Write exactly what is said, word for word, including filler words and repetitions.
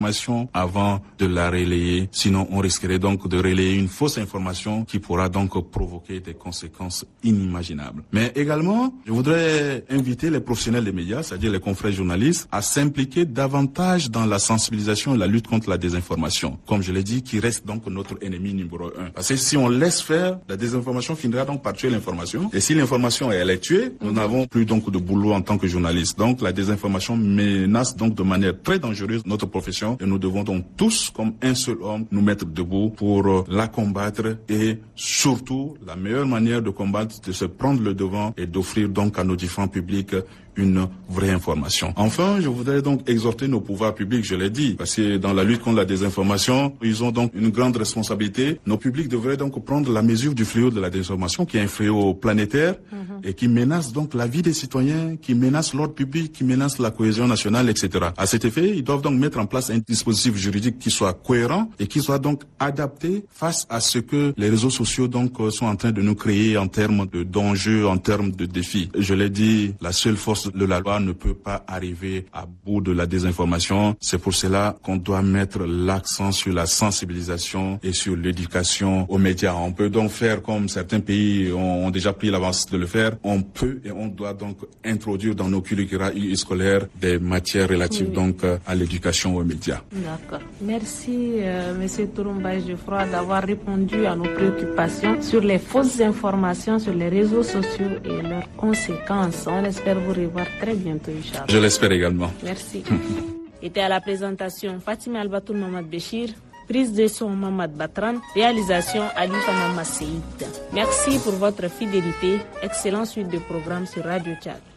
information avant de la relayer. Sinon, on risquerait donc de relayer une fausse information qui pourra donc provoquer des conséquences inimaginables. Mais également, je voudrais inviter les professionnels des médias, c'est-à-dire les confrères journalistes, à s'impliquer davantage dans la sensibilisation et la lutte contre la désinformation. Comme je l'ai dit, qui reste donc notre ennemi numéro un. Parce que si on laisse faire, la désinformation finira donc par tuer l'information. Et si l'information elle est tuée, nous n'avons plus donc de boulot en tant que journalistes. Donc la désinformation menace donc de manière très dangereuse notre profession et nous devons donc tous, comme un seul homme, nous mettre debout pour la combattre et surtout, la meilleure manière de combattre, c'est de se prendre le devant et d'offrir donc à nos différents publics une vraie information. Enfin, je voudrais donc exhorter nos pouvoirs publics, je l'ai dit, parce que dans la lutte contre la désinformation, ils ont donc une grande responsabilité. Nos publics devraient donc prendre la mesure du fléau de la désinformation, qui est un fléau planétaire mm-hmm. et qui menace donc la vie des citoyens, qui menace l'ordre public, qui menace la cohésion nationale, et cetera. À cet effet, ils doivent donc mettre en place un dispositif juridique qui soit cohérent et qui soit donc adapté face à ce que les réseaux sociaux donc sont en train de nous créer en termes de d'enjeux, en termes de défis. Je l'ai dit, la seule force de la loi ne peut pas arriver à bout de la désinformation. C'est pour cela qu'on doit mettre l'accent sur la sensibilisation et sur l'éducation aux médias. On peut donc faire comme certains pays ont déjà pris l'avance de le faire. On peut et on doit donc introduire dans nos curricula scolaires des matières relatives oui. donc à l'éducation aux médias. D'accord. Merci euh, Monsieur Touroumba Geoffroy d'avoir répondu à nos préoccupations sur les fausses informations sur les réseaux sociaux et leurs conséquences. On espère vous revoir très bientôt, Inch'Allah. Je l'espère également. Merci. Était à la présentation Fatima Albatoul Mamad Béchir, prise de son Mamad Batran, réalisation Alifa Mamad Seïd. Merci pour votre fidélité. Excellente suite de programmes sur Radio Tchad.